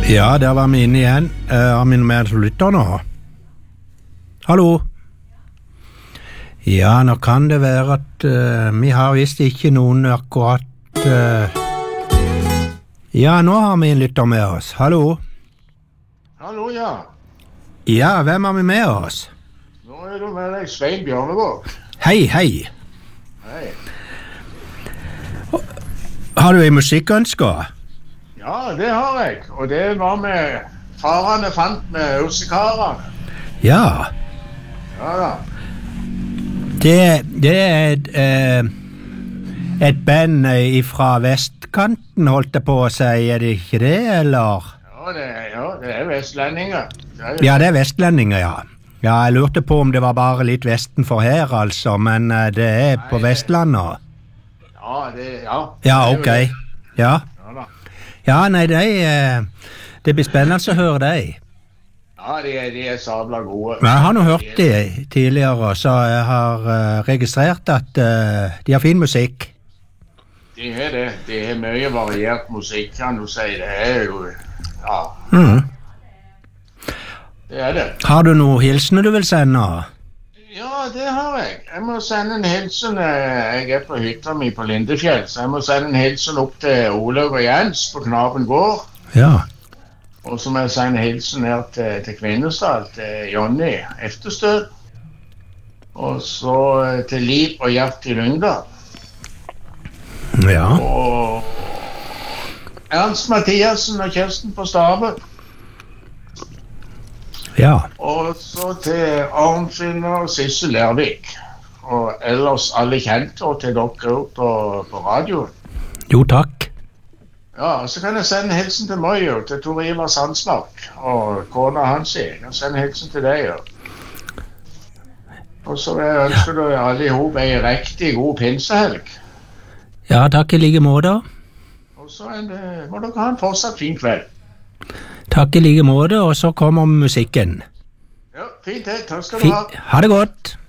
Ja, der var vi inne igjen. Har vi noe mer som lytter nå? Hallo? Ja, nå kan det være at vi har visst ikke noen akkurat... Ja, nå har vi en lytter med oss. Hallo? Hallo, ja. Ja, hvem har vi med oss? Nå er du med deg, Svein Bjørnevåg. Hei, hei. Hei. Har du en musikkønske? Ja, det har jeg. Og det var med farene fant med Ursekarene. Ja. Ja da. Det er et band fra vestkanten, holdt jeg på å si, er det ikke det, eller? Ja, det er vestlendinger. Ja, det er vestlendinger, ja. Ja, jeg lurte på om det var bare litt vesten for her, altså, men det er på Vestlandet. Ja. Ja, ok. Ja. Ja da. Ja, nei, det blir spennende å høre deg. Ja, de er sabla gode. Men jeg har nå hørt de tidligere, så jeg har registrert at de har fin musikk. De er det. De er mye variert musikk, kan du si. Det er jo... Ja. Det er det. Har du noen hilsener du vil sende? Ja, det har jeg. Jeg må sende en hilsen. Jeg er på hytta mi på Lindefjell, så jeg må sende en hilsen opp til Olaug og Jens på Knaben gård. Ja. Og så må jeg sende hilsen her til Kvinesdal, til Jonny Eftestød. Og så til Liv og Gjert i Lyngdal. Ja. Og Ernst Mathiasen og Kirsten på Stabe. Ja. Og så til Arnfinn og Sissel Lærvik. Og ellers alle kjente, og til dere ut på radioen. Jo, takk. Ja, så kan jeg sende hilsen til Møyo, til Tor Ivar Sandsmark og kona hans. Jeg kan sende hilsen til deg. Ja. Og så ønsker du alle i hop en riktig god pinsehelg. Ja, takk i like måte. Og så må dere ha en fortsatt fin kveld. Takk i like måte, og så kommer musikken. Ja, fint det. Takk skal du ha. Ha det godt.